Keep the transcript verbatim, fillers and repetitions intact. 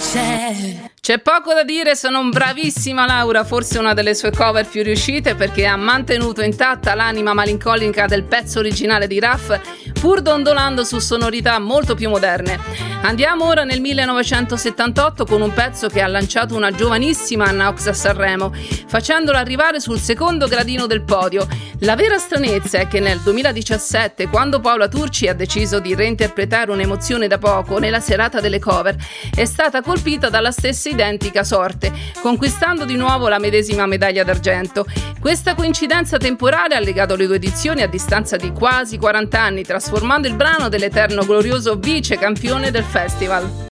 c'è. C'è poco da dire, sono bravissima Laura, forse una delle sue cover più riuscite perché ha mantenuto intatta l'anima malinconica del pezzo originale di Raff, pur dondolando su sonorità molto più moderne. Andiamo ora nel millenovecentosettantotto con un pezzo che ha lanciato una giovanissima Anna Ox a Sanremo, facendola arrivare sul secondo gradino del podio. La vera stranezza è che nel duemiladiciassette, quando Paola Turci ha deciso di reinterpretare un'emozione da poco nella serata delle cover, è stata colpita dalla stessa identica sorte, conquistando di nuovo la medesima medaglia d'argento. Questa coincidenza temporale ha legato le due edizioni a distanza di quasi quaranta anni, trasformando il brano dell'eterno glorioso vice campione del festival.